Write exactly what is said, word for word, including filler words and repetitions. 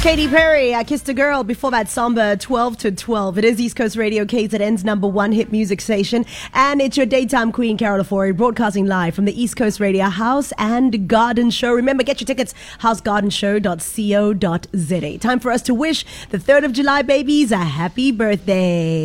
Katy Perry, I Kissed a Girl. Before that, Samba, twelve to twelve. It is East Coast Radio, K Z N's number one hit music station. And it's your daytime queen, Carol Afori, broadcasting live from the East Coast Radio House and Garden Show. Remember, get your tickets, house garden show dot co dot za. Time for us to wish the third of July babies a happy birthday.